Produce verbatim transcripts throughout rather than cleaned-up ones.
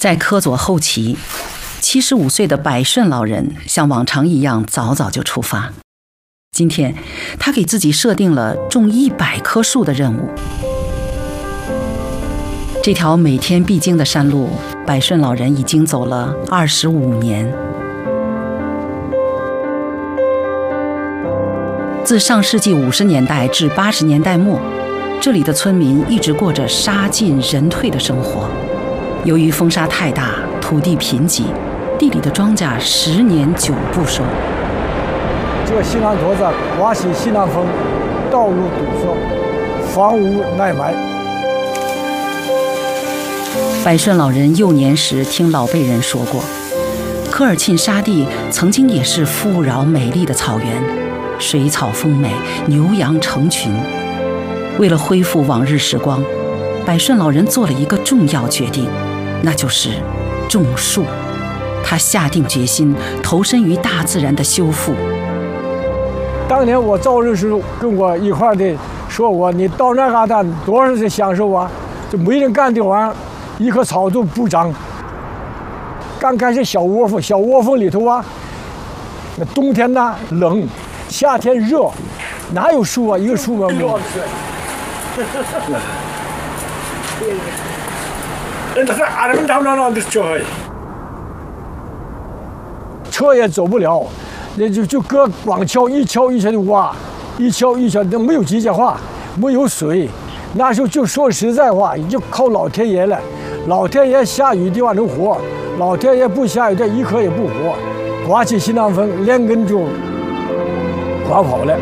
在科佐后旗，七十五岁的百顺老人像往常一样早早就出发。今天，他给自己设定了种一百棵树的任务。这条每天必经的山路，百顺老人已经走了二十五年。自上世纪五十年代至八十年代末，这里的村民一直过着沙尽人退的生活。由于风沙太大，土地贫瘠，地里的庄稼十年九不收。 这西南坨子刮起西南风，道路堵塞，房屋耐埋。 百顺老人幼年时听老辈人说过，科尔沁沙地曾经也是富饶美丽的草原，水草丰美，牛羊成群。为了恢复往日时光，百顺老人做了一个重要决定，那就是种树。他下定决心投身于大自然的修复。 当年我造日时跟我一块的说过，你到那嘎达多少的享受啊，就没人干的玩意儿，一棵草都不长。刚开始小窝蜂，小窝蜂里头啊，那冬天呢冷，夏天热，哪有树啊？一个树苗没有。车也走不了，那就就搁光敲一敲一敲的挖，一敲一敲的没有机械化，没有水。那时候就说实在话，就靠老天爷了。老天爷下雨的话能活，老天爷不下雨这一棵也不活。刮起西南风，连根就刮跑了。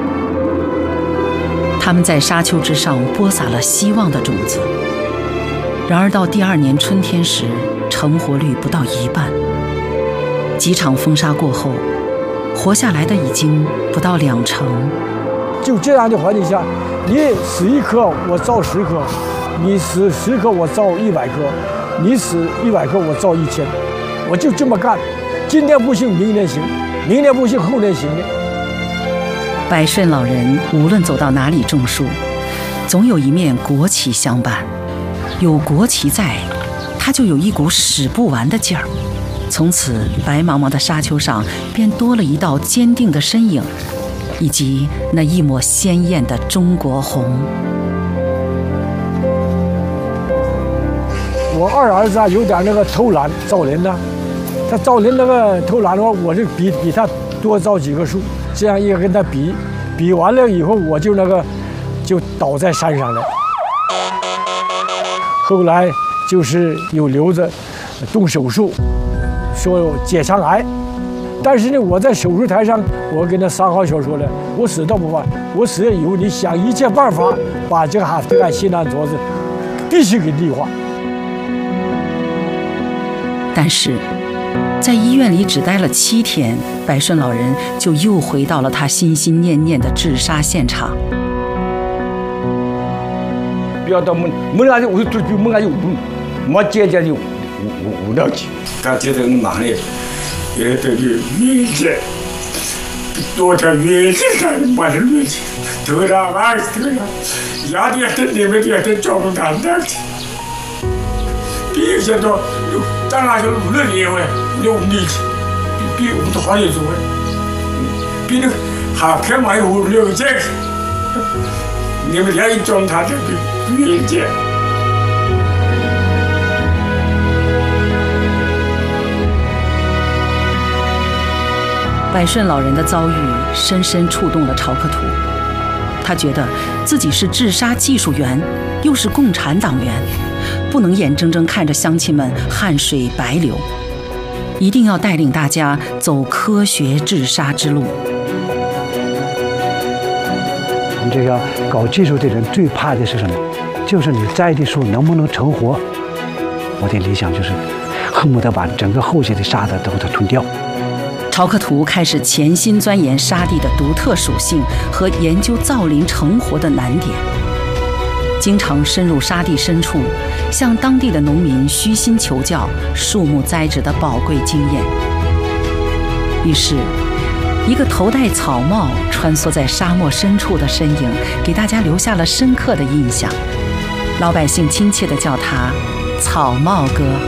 他们在沙丘之上播撒了希望的种子，然而到第二年春天时，成活率不到一半。几场风沙过后，活下来的已经不到两成。 就这样的环境下，你死一棵我造十棵，你死十棵我造一百棵，你死一百棵我造一千，我就这么干。今天不行，明天行；明天不行，后天行的。 百顺老人无论走到哪里种树，总有一面国旗相伴。有国旗在，他就有一股使不完的劲儿。从此，白茫茫的沙丘上便多了一道坚定的身影，以及那一抹鲜艳的中国红。 我二儿子啊，有点那个偷懒造林呢，他造林那个偷懒的话，我就比比他多造几棵树，这样一个跟他比，比完了以后，我就那个就倒在山上了。后来就是有留着动手术。说结肠癌，但是呢，我在手术台上，我跟那三好小说了，我死倒不怕，我死了以后，你想一切办法把这个哈这个西南坨子必须给绿化。 但是，在医院里只待了七天，百顺老人就又回到了他心心念念的治沙现场。 不要到门门那里，我就门那里捂，没姐姐就捂捂捂了去。他觉得忙嘞，也得去运气，多条运气才能把这运气，头上还是头上，压的在里面的在交通站那去，别些到当然就五六年喂，六年去，比比我们都好几岁，比那还开嘛有五六个这个，你们家一装他这个运气。 百顺老人的遭遇深深触动了曹克图，他觉得自己是治沙技术员，又是共产党员，不能眼睁睁看着乡亲们汗水白流，一定要带领大家走科学治沙之路。 我们这个搞技术的人最怕的是什么？就是你栽的树能不能成活。我的理想就是恨不得把整个后续的沙子都给它吞掉。 曹克图开始潜心钻研沙地的独特属性和研究造林成活的难点，经常深入沙地深处，向当地的农民虚心求教树木栽植的宝贵经验。于是，一个头戴草帽、穿梭在沙漠深处的身影，给大家留下了深刻的印象。老百姓亲切地叫他“草帽哥”。